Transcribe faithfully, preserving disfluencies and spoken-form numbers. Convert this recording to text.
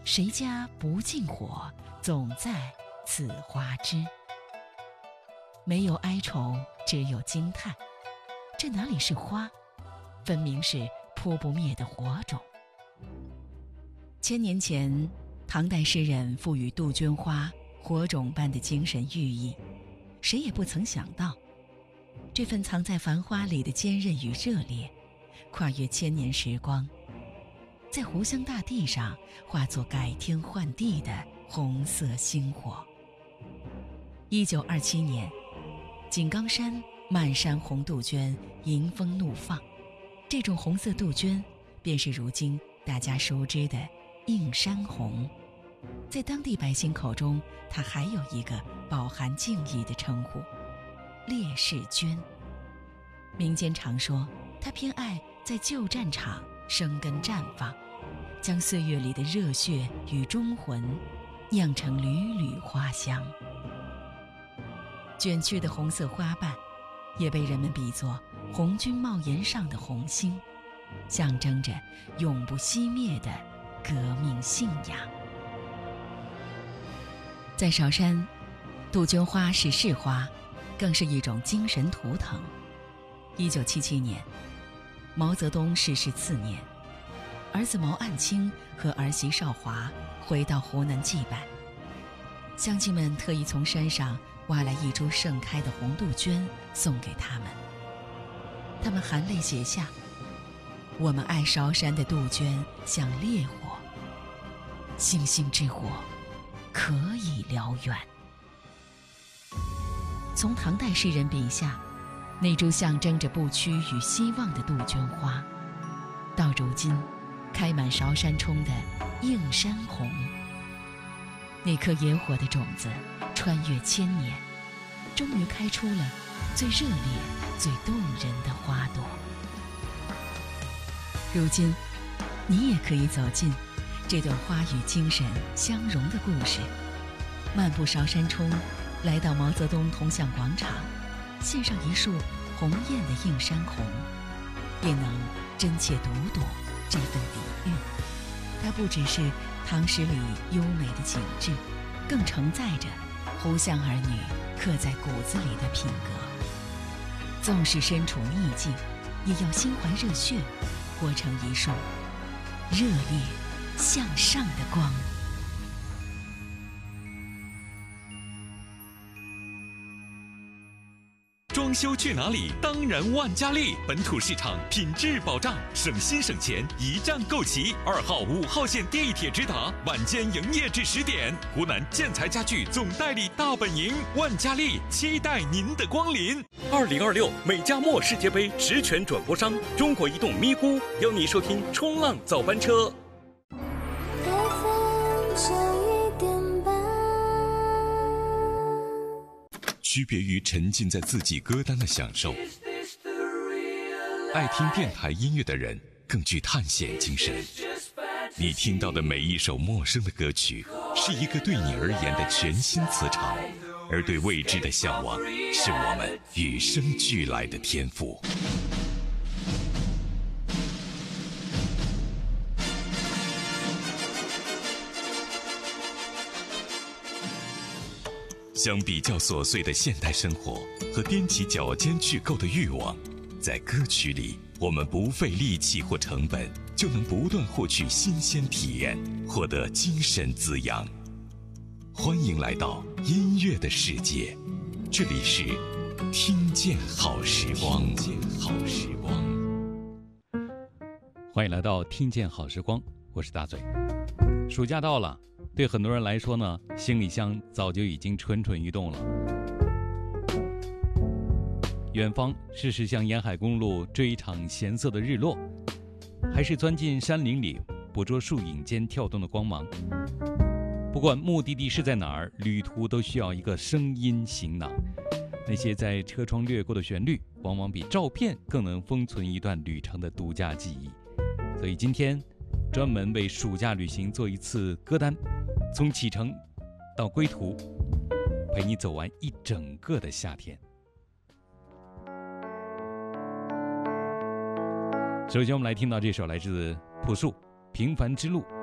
谁家不禁火，总在此花枝。没有哀愁，只有惊叹。这哪里是花，分明是扑不灭的火种。千年前，唐代诗人赋予杜鹃花火种般的精神寓意，谁也不曾想到，这份藏在繁花里的坚韧与热烈，跨越千年时光，在湖湘大地上化作改天换地的红色星火。一九二七年，井冈山漫山红杜鹃迎风怒放，这种红色杜鹃便是如今大家熟知的映山红。在当地百姓口中，它还有一个饱含敬意的称呼——烈士鹃。民间常说，它偏爱在旧战场生根绽放，将岁月里的热血与忠魂酿成缕缕花香。卷曲的红色花瓣也被人们比作红军帽檐上的红星，象征着永不熄灭的革命信仰。在韶山，杜鹃花是市花，更是一种精神图腾。一九七七年，毛泽东逝世次年，儿子毛岸青和儿媳邵华回到湖南祭拜，乡亲们特意从山上挖来一株盛开的红杜鹃送给他们。他们含泪写下：“我们爱韶山的杜鹃像烈火，星星之火可以燎原。”从唐代诗人笔下那株象征着不屈与希望的杜鹃花，到如今开满韶山冲的映山红，那颗野火的种子穿越千年，终于开出了最热烈最动人的花朵。如今你也可以走进这段花与精神相融的故事，漫步韶山冲，来到毛泽东铜像广场，献上一束红艳的映山红，也能真切读懂这份底蕴。它不只是唐诗里优美的景致，更承载着湖湘儿女刻在骨子里的品格。纵使身处逆境，也要心怀热血，活成一束热烈向上的光。 装修去哪里？当然万家丽，本土市场品质保障，省心省钱，一站购齐。二号、五号线地铁直达，晚间营业至十点。湖南建材家具总代理大本营，万家丽期待您的光临。二零二六美加墨世界杯实权转播商中国移动咪咕邀你收听冲浪早班车。区别于沉浸在自己歌单的享受，爱听电台音乐的人更具探险精神。你听到的每一首陌生的歌曲，是一个对你而言的全新磁场，而对未知的向往，是我们与生俱来的天赋。相比较琐碎的现代生活和踮起脚尖去够的欲望，在歌曲里，我们不费力气或成本，就能不断获取新鲜体验，获得精神滋养。欢迎来到音乐的世界，这里是听见好时光。听见好时光， 欢迎来到听见好时光，我是大嘴。暑假到了，对很多人来说呢，行李箱早就已经蠢蠢欲动了。远方是驶向沿海公路追一场咸涩的日落，还是钻进山林里捕捉树影间跳动的光芒？不管目的地是在哪儿，旅途都需要一个声音行囊。那些在车窗掠过的旋律，往往比照片更能封存一段旅程的独家记忆。所以今天专门为暑假旅行做一次歌单，从启程到归途，陪你走完一整个的夏天。首先我们来听到这首来自朴树《平凡之路》。